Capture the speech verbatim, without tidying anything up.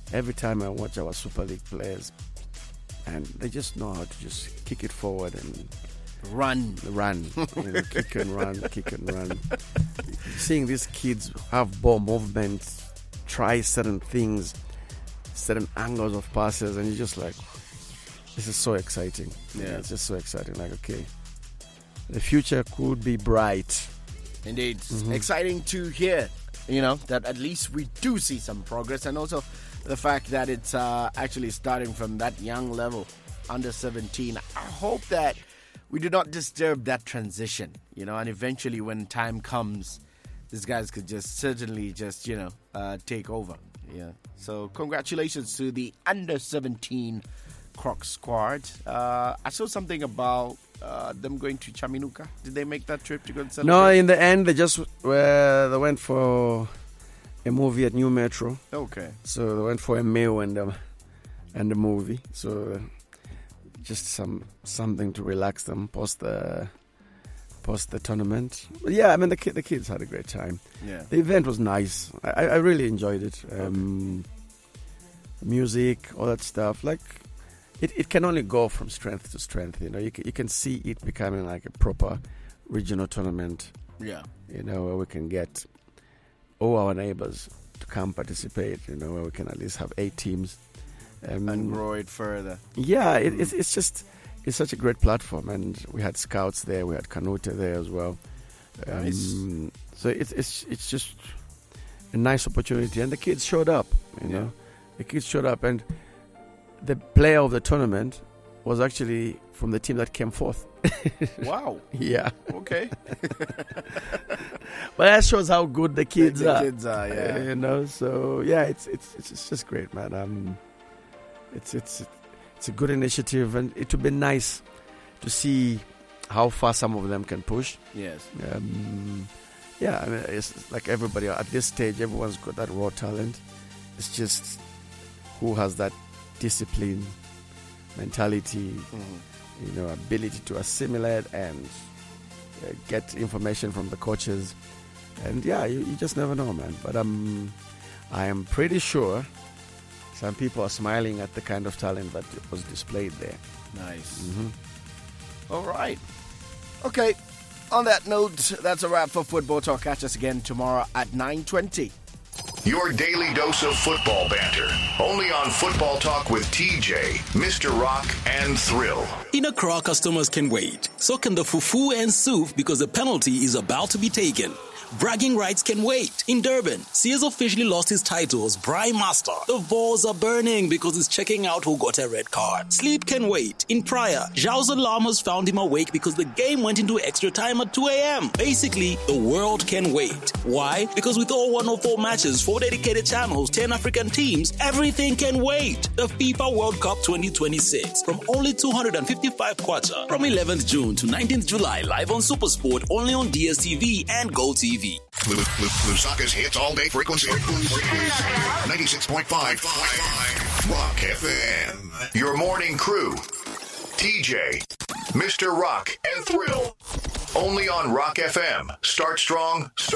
every time I watch our Super League players, and they just know how to just kick it forward and run, run, you know, kick and run, kick and run. Seeing these kids have ball movements, try certain things, certain angles of passes, and you're just like, this is so exciting. Yeah, yeah, it's just so exciting. Like, okay, the future could be bright. Indeed. Mm-hmm. Exciting to hear, you know, that at least we do see some progress, and also the fact that it's uh, actually starting from that young level, under seventeen. I hope that we do not disturb that transition, you know, and eventually when time comes, these guys could just certainly just, you know, uh, take over. Yeah. So congratulations to the under seventeen Crocs squad. Uh, I saw something about uh, them going to Chaminuca. Did they make that trip to go and celebrate? No, in the end, they just uh, they went for a movie at New Metro. Okay. So they went for a meal and um, and a movie. So just some something to relax them post the post the tournament. But yeah, I mean the ki- the kids had a great time. Yeah. The event was nice. I, I really enjoyed it. Um, okay. Music, all that stuff. Like it, it can only go from strength to strength. You know, you can, you can see it becoming like a proper regional tournament. Yeah. You know, where we can get all our neighbors to come participate. You know, where we can at least have eight teams. Um, and grow it further. Yeah, it, it's it's just it's such a great platform, and we had scouts there, we had Kanute there as well. Um, Nice. So it's it's it's just a nice opportunity, and the kids showed up. You know, Yeah. the kids showed up, and the player of the tournament was actually from the team that came fourth. Wow. Yeah. Okay. But that shows how good the kids the, the are. kids are, yeah. Uh, you know, so yeah, it's it's it's, it's just great, man. Um, it's it's it's a good initiative, and it would be nice to see how far some of them can push. Yes. Um, yeah, I mean, it's like everybody at this stage, everyone's got that raw talent. It's just who has that discipline, mentality, Mm-hmm. you know, ability to assimilate and uh, get information from the coaches. And yeah, you, you just never know, man. But um, I am pretty sure some people are smiling at the kind of talent that was displayed there. Nice. Mm-hmm. All right. Okay. On that note, that's a wrap for Football Talk. Catch us again tomorrow at nine twenty. Your daily dose of football banter. Only on Football Talk with T J, Mister Rock, and Thrill. In Accra, customers can wait. So can the fufu and soup because the penalty is about to be taken. Bragging rights can wait. In Durban, Sears officially lost his title as Prime Master. The balls are burning because he's checking out who got a red card. Sleep can wait. In Praia, Zhao's alarm has found him awake because the game went into extra time at two a.m. Basically, the world can wait. Why? Because with all one oh four matches, four dedicated channels, ten African teams, everything can wait. The FIFA World Cup twenty twenty-six from only two hundred fifty-five kwacha from eleventh June to nineteenth July, live on SuperSport, only on D S T V and Go T V. Lusaka's hits all day frequency. ninety-six point five Rock F M. Your morning crew. T J, Mister Rock, and Thrill. Only on Rock F M. Start strong. Start